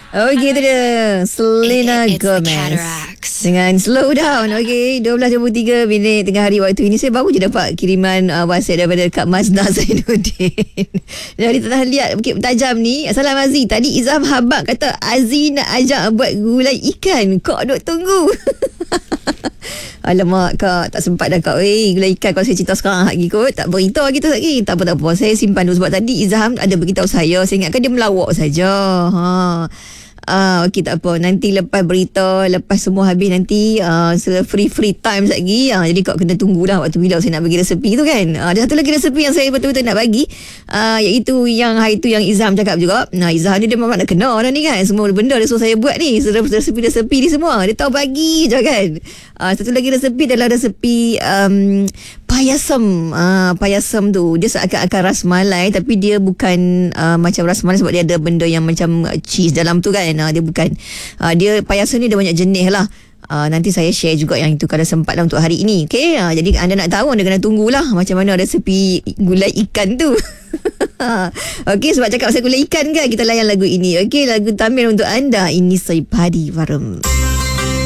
Okey, itu dia Selena It's the Gomez cataracts. dengan Slow Down. Okey, 12.23 minit tengah hari waktu ini. Saya baru je dapat kiriman WhatsApp daripada Kak Mazna Zainuddin. Dari tengah lihat Bukit Tajam ni. Salam Aziz. Tadi Izam Habak kata Aziz nak ajak buat gulai ikan. Kak duk tunggu. Alamak Kak, tak sempat dah Kak. Gulai ikan kalau saya cerita sekarang lagi kot. Tak beritahu gitu lagi. Tak apa. Saya simpan dulu sebab tadi Izam ada beritahu saya. Saya ingatkan dia melawak saja. Okey, tak apa. Nanti lepas berita, lepas semua habis nanti free time lagi. Jadi kau kena tunggulah waktu bila saya nak bagi resepi tu kan. Ada satu lagi resepi yang saya betul-betul nak bagi, iaitu yang hari tu yang Izham cakap juga. Izham ni dia memang nak kena dah ni kan. Semua benda dia suruh saya buat ni. Resepi ni semua. Dia tahu bagi je kan. Satu lagi resepi adalah resepi payasam. Payasam tu dia seakan-akan ras malai, tapi dia bukan macam ras malai sebab dia ada benda yang macam cheese dalam tu kan. Dia bukan. Dia payasam ni ada banyak jenis lah. Nanti saya share juga yang itu kalau sempat lah untuk hari ini. Okay? Jadi anda nak tahu, anda kena tunggulah macam mana resepi gulai ikan tu. Okey, sebab cakap pasal gulai ikan kan, kita layan lagu ini. Okey, lagu Tamil untuk anda. Ini Soy Padi Varum.